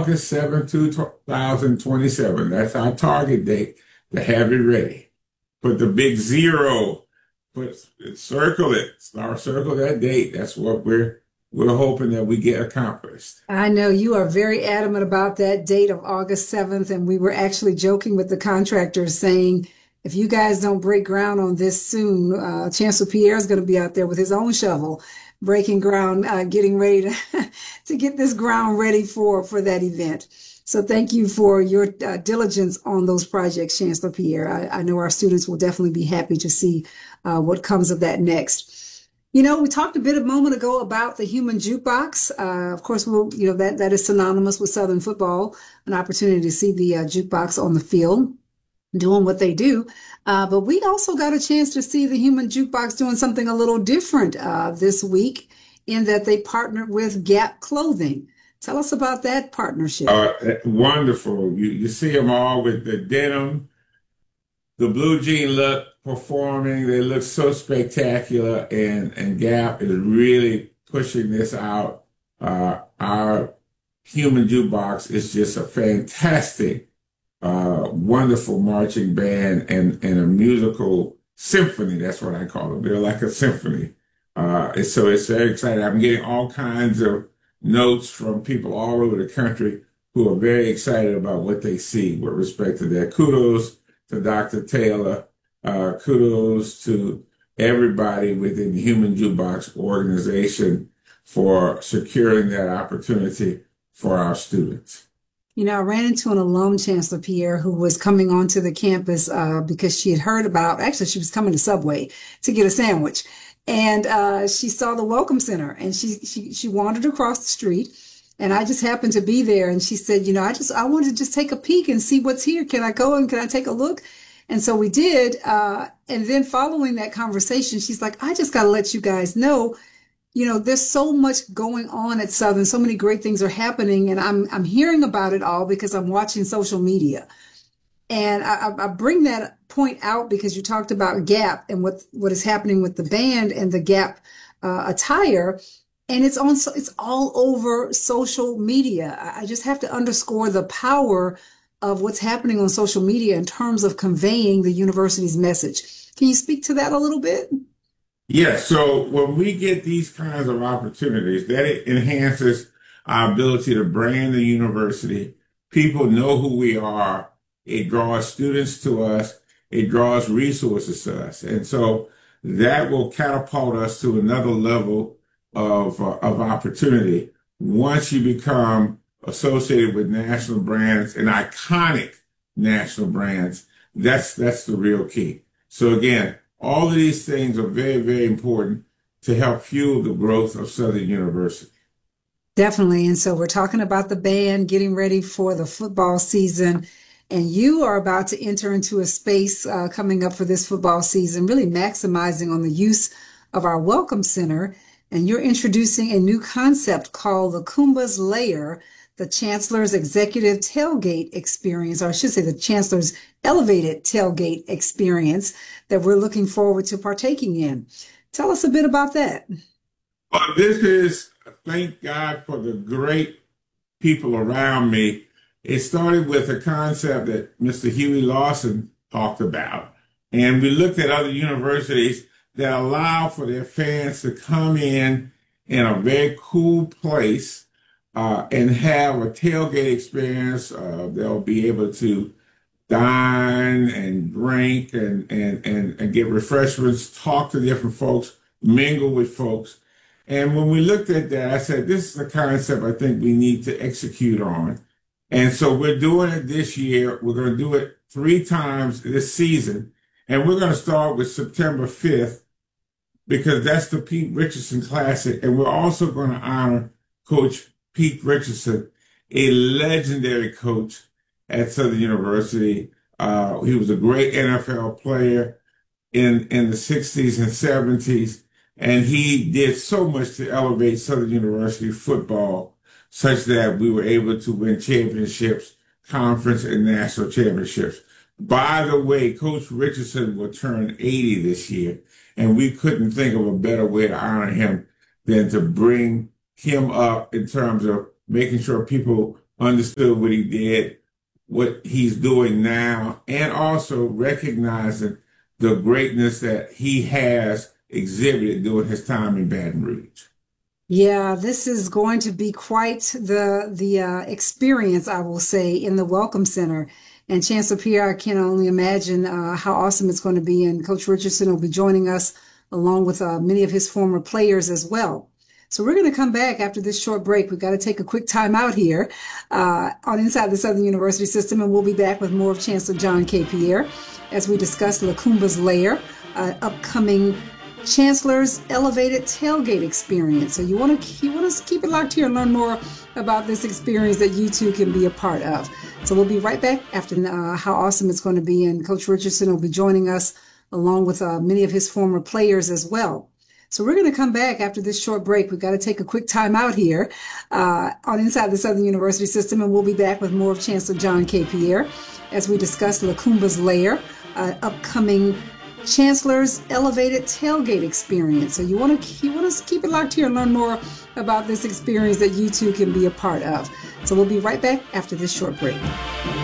August 7th, 2027. That's our target date to have it ready. Put the big zero, circle it, circle that date. That's what we're hoping that we get accomplished. I know you are very adamant about that date of August 7th, and we were actually joking with the contractors saying, if you guys don't break ground on this soon, Chancellor Pierre is going to be out there with his own shovel, breaking ground, getting ready to, to get this ground ready for that event. So thank you for your diligence on those projects, Chancellor Pierre. I know our students will definitely be happy to see what comes of that next. You know, we talked a bit a moment ago about the human jukebox. Of course, that is synonymous with Southern football, an opportunity to see the jukebox on the field doing what they do. But we also got a chance to see the human jukebox doing something a little different this week in that they partnered with Gap Clothing. Tell us about that partnership. Wonderful. You see them all with the denim, the blue jean look performing. They look so spectacular, and Gap is really pushing this out. Our human jukebox is just a fantastic, wonderful marching band and a musical symphony. That's what I call them. They're like a symphony. So it's very exciting. I'm getting all kinds of notes from people all over the country who are very excited about what they see with respect to that. Kudos to Dr. Taylor. Kudos to everybody within the Human Jukebox organization for securing that opportunity for our students. You know, I ran into an alum, Chancellor Pierre, who was coming onto the campus because she had heard about, actually, she was coming to Subway to get a sandwich. And she saw the Welcome Center, and she wandered across the street, and I just happened to be there. And she said, you know, I wanted to just take a peek and see what's here. Can I go and can I take a look? And so we did. And then following that conversation, she's like, I just got to let you guys know, you know, there's so much going on at Southern. So many great things are happening. And I'm hearing about it all because I'm watching social media. And I bring that point out because you talked about Gap and what is happening with the band and the Gap attire. And it's all over social media. I just have to underscore the power of what's happening on social media in terms of conveying the university's message. Can you speak to that a little bit? Yeah, so when we get these kinds of opportunities, that enhances our ability to brand the university. People know who we are. It draws students to us. It draws resources to us. And so that will catapult us to another level of opportunity once you become associated with national brands and iconic national brands. That's the real key. So again, all of these things are very, very important to help fuel the growth of Southern University. Definitely. And so we're talking about the band getting ready for the football season. And you are about to enter into a space coming up for this football season, really maximizing on the use of our Welcome Center. And you're introducing a new concept called the Kumba's Lair, the Chancellor's Executive Tailgate Experience, or I should say the Chancellor's Elevated Tailgate Experience that we're looking forward to partaking in. Tell us a bit about that. Well, this is, thank God for the great people around me. It started with a concept that Mr. Huey Lawson talked about. And we looked at other universities that allow for their fans to come in a very cool place and have a tailgate experience. They'll be able to dine and drink and get refreshments, talk to different folks, mingle with folks. And when we looked at that, I said, this is a concept I think we need to execute on. And so we're doing it this year. We're going to do it 3 times this season. And we're going to start with September 5th because that's the Pete Richardson Classic. And we're also going to honor Coach Pete Richardson, a legendary coach at Southern University. He was a great NFL player in the 60s and 70s. And he did so much to elevate Southern University football such that we were able to win championships, conference and national championships. By the way, Coach Richardson will turn 80 this year, and we couldn't think of a better way to honor him than to bring him up in terms of making sure people understood what he did, what he's doing now, and also recognizing the greatness that he has exhibited during his time in Baton Rouge. Yeah, this is going to be quite the experience, I will say, in the Welcome Center. And Chancellor Pierre, I can only imagine how awesome it's going to be. And Coach Richardson will be joining us along with many of his former players as well. So we're going to come back after this short break. We've got to take a quick time out here on Inside the Southern University System, and we'll be back with more of Chancellor John K. Pierre as we discuss Lacumba's Lair, upcoming Chancellor's Elevated Tailgate Experience. So you want to keep it locked here and learn more about this experience that you too can be a part of. So we'll be right back after how awesome it's going to be, and Coach Richardson will be joining us along with many of his former players as well. So we're going to come back after this short break. We've got to take a quick time out here on Inside the Southern University System, and we'll be back with more of Chancellor John K. Pierre as we discuss Lacumba's Lair, upcoming Chancellor's Elevated Tailgate Experience. So you want to keep it locked here and learn more about this experience that you too can be a part of. So we'll be right back after this short break.